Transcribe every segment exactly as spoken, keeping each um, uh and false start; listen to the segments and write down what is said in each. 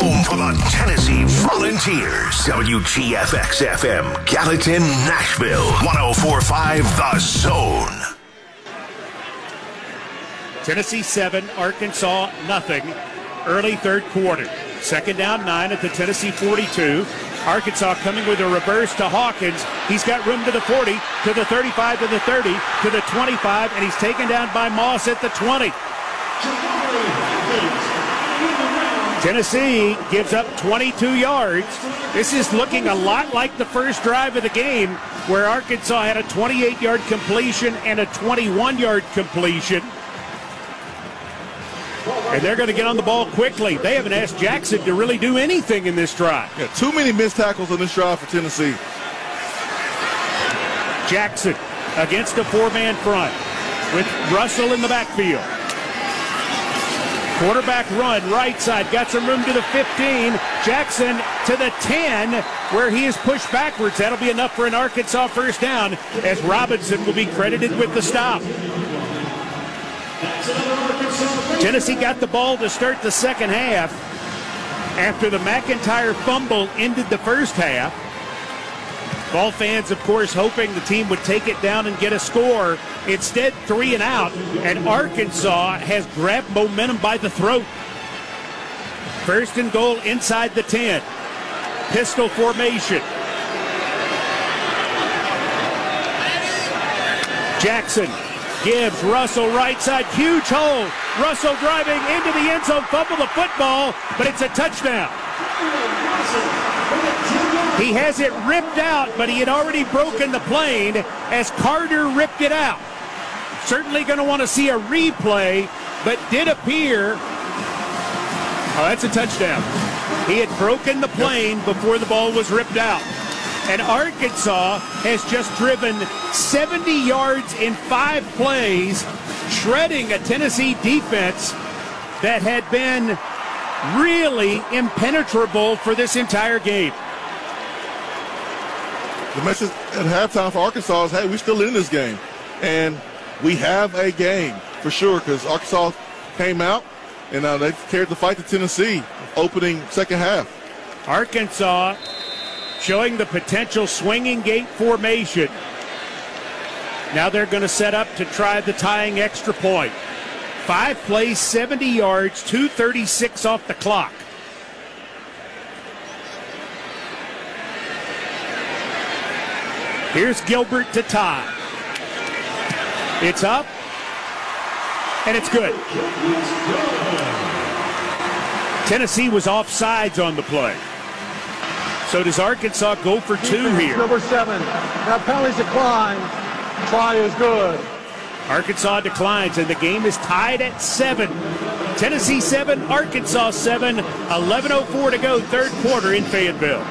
home for the Tennessee Volunteers. W G F X F M, Gallatin, Nashville. one oh four point five The Zone. Tennessee seven, Arkansas nothing. Early third quarter. Second down nine at the Tennessee forty-two. Arkansas coming with a reverse to Hawkins. He's got room to the forty, to the thirty-five, to the thirty, to the twenty-five, and he's taken down by Moss at the twenty. Tennessee gives up twenty-two yards. This is looking a lot like the first drive of the game, where Arkansas had a twenty-eight-yard completion and a twenty-one-yard completion. And they're going to get on the ball quickly. They haven't asked Jackson to really do anything in this drive. Yeah, too many missed tackles on this drive for Tennessee. Jackson against a four-man front with Russell in the backfield. Quarterback run, right side, got some room to the fifteen. Jackson to the ten, where he is pushed backwards. That'll be enough for an Arkansas first down, as Robinson will be credited with the stop. Tennessee got the ball to start the second half after the McIntyre fumble ended the first half. Ball fans, of course, hoping the team would take it down and get a score. Instead, three and out, and Arkansas has grabbed momentum by the throat. First and goal inside the ten. Pistol formation. Jackson gives Russell right side, huge hole. Russell driving into the end zone, fumble the football, but it's a touchdown. He has it ripped out, but he had already broken the plane as Carter ripped it out. Certainly going to want to see a replay, but did appear. Oh, that's a touchdown. He had broken the plane before the ball was ripped out. And Arkansas has just driven seventy yards in five plays, shredding a Tennessee defense that had been really impenetrable for this entire game. The message at halftime for Arkansas is, hey, we're still in this game. And we have a game for sure, because Arkansas came out and uh, they carried the fight to Tennessee opening second half. Arkansas showing the potential swinging gate formation. Now they're going to set up to try the tying extra point. Five plays, seventy yards, two thirty-six off the clock. Here's Gilbert to tie. It's up, and it's good. Tennessee was offsides on the play. So does Arkansas go for two here? Number seven. Now penalties decline. Try is good. Arkansas declines, and the game is tied at seven. Tennessee seven, Arkansas seven. eleven oh four to go, third quarter in Fayetteville.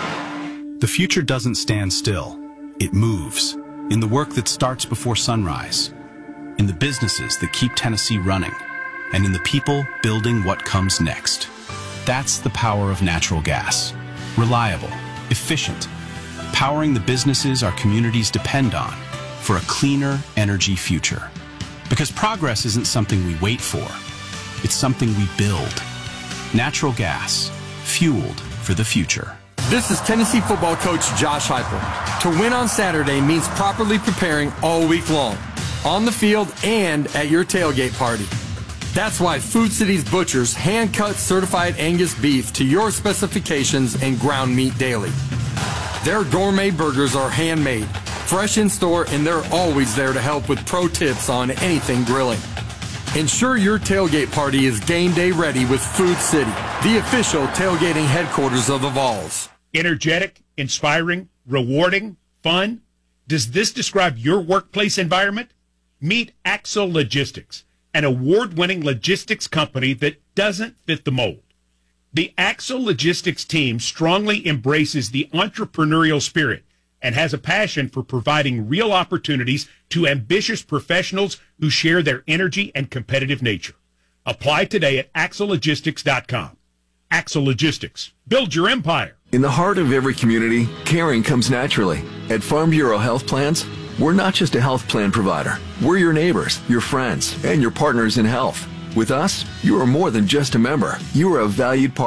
The future doesn't stand still. It moves. In the work that starts before sunrise. In the businesses that keep Tennessee running. And in the people building what comes next. That's the power of natural gas. Reliable, efficient, powering the businesses our communities depend on for a cleaner energy future. Because progress isn't something we wait for, it's something we build. Natural gas, fueled for the future. This is Tennessee football coach Josh Heupel. To win on Saturday means properly preparing all week long, on the field and at your tailgate party. That's why Food City's Butchers hand-cut certified Angus beef to your specifications and ground meat daily. Their gourmet burgers are handmade, fresh in store, and they're always there to help with pro tips on anything grilling. Ensure your tailgate party is game day ready with Food City, the official tailgating headquarters of the Vols. Energetic, inspiring, rewarding, fun. Does this describe your workplace environment? Meet Axel Logistics, an award-winning logistics company that doesn't fit the mold. The Axel Logistics team strongly embraces the entrepreneurial spirit and has a passion for providing real opportunities to ambitious professionals who share their energy and competitive nature. Apply today at axel logistics dot com. Axel Logistics. Build your empire. In the heart of every community, caring comes naturally. At Farm Bureau Health Plans, we're not just a health plan provider. We're your neighbors, your friends, and your partners in health. With us, you are more than just a member. You are a valued part.